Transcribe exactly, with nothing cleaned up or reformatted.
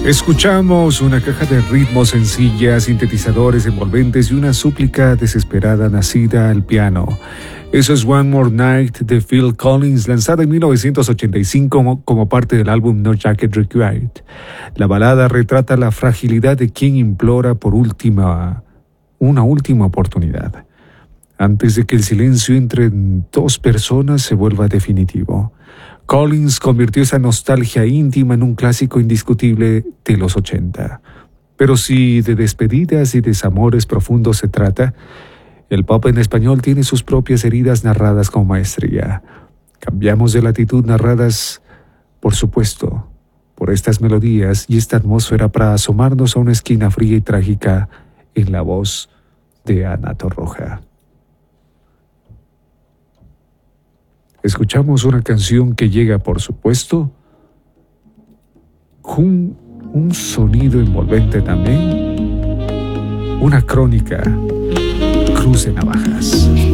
Escuchamos una caja de ritmos sencilla, sintetizadores envolventes y una súplica desesperada nacida al piano. Eso es One More Night de Phil Collins, lanzada en mil novecientos ochenta y cinco como, como parte del álbum No Jacket Required. La balada retrata la fragilidad de quien implora por última, una última oportunidad, antes de que el silencio entre dos personas se vuelva definitivo. Collins convirtió esa nostalgia íntima en un clásico indiscutible de los ochenta. Pero si de despedidas y desamores profundos se trata, el pop en español tiene sus propias heridas narradas con maestría. Cambiamos de latitud narradas, por supuesto, por estas melodías y esta atmósfera para asomarnos a una esquina fría y trágica en la voz de Ana Torroja. Escuchamos una canción que llega, por supuesto, con un sonido envolvente también, una crónica, Cruz de Navajas.